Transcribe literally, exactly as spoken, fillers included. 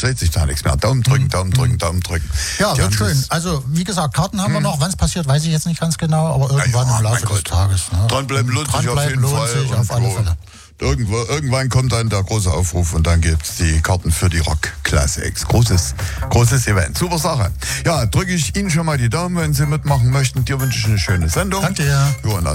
dreht sich da nichts mehr. Daumen drücken, Daumen drücken, Daumen drücken. Ja, Die wird haben schön. das- Also, wie gesagt, Karten haben wir noch. Wann es passiert, weiß ich jetzt nicht ganz genau, aber irgendwann Ja, im mein Laufe des Gott. Tages. Ne? Dranbleiben lohnt sich auf Dranbleiben jeden lohnt Fall. sich Und auf alle wo- Fälle. Irgendwo, irgendwann kommt dann der große Aufruf und dann gibt es die Karten für die Rock Classics. Großes, großes Event. Super Sache. Ja, drücke ich Ihnen schon mal die Daumen, wenn Sie mitmachen möchten. Dir wünsche ich eine schöne Sendung. Danke dir. Ja, und